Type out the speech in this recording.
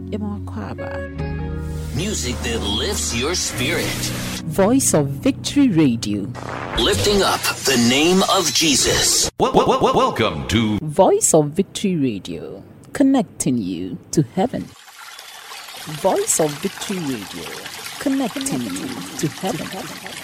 Music that lifts your spirit. Voice of Victory Radio. Lifting up the name of Jesus. Welcome to Voice of Victory Radio. Connecting you to heaven. Voice of Victory Radio. Connecting you to heaven.